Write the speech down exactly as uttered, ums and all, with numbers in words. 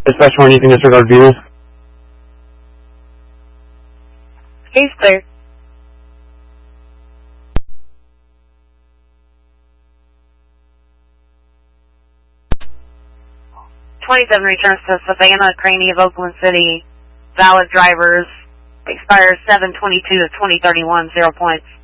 Dispatch one, you can disregard views. Case clear. twenty-seven returns to Savannah, Craney of Oakland City. Valid drivers. Expires seven twenty-two of twenty thirty-one, zero points.